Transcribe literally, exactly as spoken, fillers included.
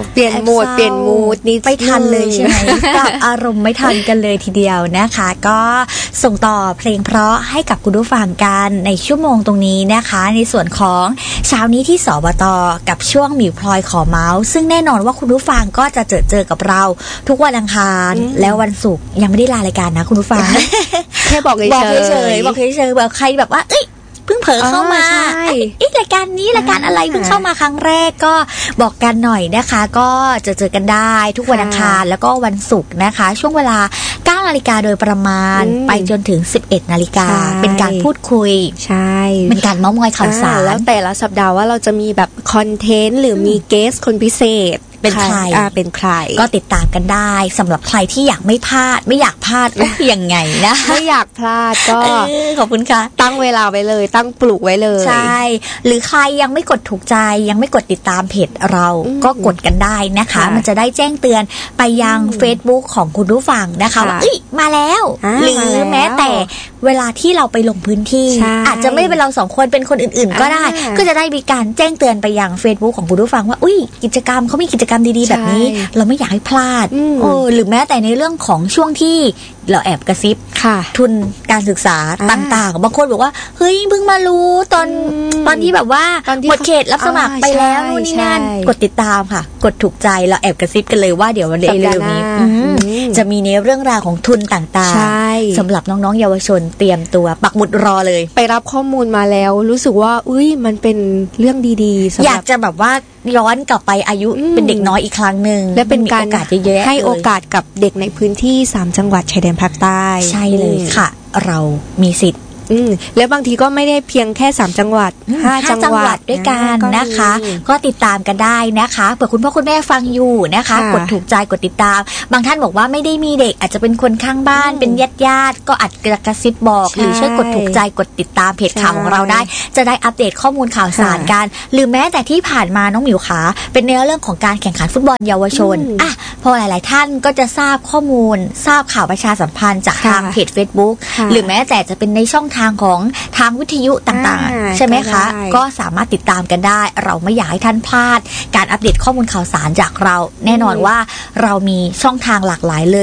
เปลี่ยนโหมดเปลี่ยนมูดนิดไม่ทันเลยใช่ไหมปรับอารมณ์ไม่ทันกันเลยทีเดียวนะคะก็ส่งต่อเพลงเพราะให้กับคุณผู้ฟังกันในชั่วโมงตรงนี้นะคะในส่วนของเช้านี้ที่สบต.กับช่วงหมิวพลอยขอเมาส์ซึ่งแน่นอนว่าคุณผู้ฟังก็จะเจอเจอกับเราทุกวันอังคารแล้ววันศุกร์ยังไม่ได้ลารายการนะคุณผู้ฟังแค่บอกเฉยๆบอกเฉยๆบอกเฉยๆแบบใครแบบว่าเอ้ยเพิ่งเผลอเข้ามาไอ้รายการนี้รายการอะไรเพิ่งเข้ามาครั้งแรกก็บอกกันหน่อยนะคะก็จะเจอกันได้ทุกวันอังคารแล้วก็วันศุกร์นะคะช่วงเวลา เก้านาฬิกาโดยประมาณไปจนถึง สิบเอ็ดนาฬิกาเป็นการพูดคุยใช่เป็นการเม้าท์มอยข่าวสารแล้วแต่ละสัปดาห์ว่าเราจะมีแบบคอนเทนต์หรือมีเกสคนพิเศษเป็นใครอ่าเป็นใครก็ติดตามกันได้สำหรับใครที่อยากไม่พลาดไม่อยากพลาดก็ยังไงนะไม่อยากพลาดก็ขอบคุณค่ะตั้งเวลาไว้เลยตั้งปลุกไว้เลยใช่หรือใครยังไม่กดถูกใจยังไม่กดติดตามเพจเราก็กดกันได้นะคะมันจะได้แจ้งเตือนไปยัง Facebook ของคุณผู้ฟังนะคะว่าเอ้ยมาแล้วหรือแม้แต่เวลาที่เราไปลงพื้นที่อาจจะไม่เป็นเราสองคนเป็นคนอื่นๆก็ได้ก็จะได้มีการแจ้งเตือนไปยัง Facebook ของคุณผู้ฟังว่าอุ้ยกิจกรรมเขามีกิจกรรมดีๆแบบนี้เราไม่อยากให้พลาดเออหรือแม้แต่ในเรื่องของช่วงที่เราแอบกระซิบทุนการศึกษาต่างๆบางคนบอกว่าเฮ้ยเพิ่งมารู้ตอนตอนที่แบบว่าหมดเขตรับสมัครไปแล้วนู่นนี่นั่นกดติดตามค่ะกดถูกใจเราแอบกระซิบกันเลยว่าเดี๋ยววันเร็วๆนี้จะมีในเรื่องราวของทุนต่างๆสำหรับน้องๆเยาวชนเตรียมตัวปักหมุดรอเลยไปรับข้อมูลมาแล้วรู้สึกว่าอุ้ยมันเป็นเรื่องดีๆอยากจะแบบว่าย้อนกลับไปอายุเป็นเด็กน้อยอีกครั้งหนึ่งและเป็นการให้โอกาสกับเด็กในพื้นที่สามจังหวัดชายแดนภาคใต้ใช่เลยค่ะเรามีสิทธิ์อืมแล้วบางทีก็ไม่ได้เพียงแค่สามจังหวัดห้าจังหวัดด้วยกันนะคะก็ติดตามกันได้นะคะเผื่อคุณพ่อคุณแม่ฟังอยู่นะคะกดถูกใจกดติดตามบางท่านบอกว่าไม่ได้มีเด็กอาจจะเป็นคนข้างบ้านเป็นญาติญาติก็อาจจะกระซิบบอกหรือช่วยกดถูกใจกดติดตามเพจข่าวของเราได้จะได้อัปเดตข้อมูลข่าวสารกันหรือแม้แต่ที่ผ่านมาน้องหมิวขาเป็นในเรื่องของการแข่งขันฟุตบอลเยาวชนอ่ะพอหลายๆท่านก็จะทราบข้อมูลทราบข่าวประชาสัมพันธ์จากทางเพจ Facebook หรือแม้แต่จะเป็นในช่องทางของทางวิทยุต่างๆใช่ไหมคะก็สามารถติดตามกันได้เราไม่อยากให้ท่านพลาดการอัปเดตข้อมูลข่าวสารจากเราแน่นอนว่าเรามีช่องทางหลากหลายเลย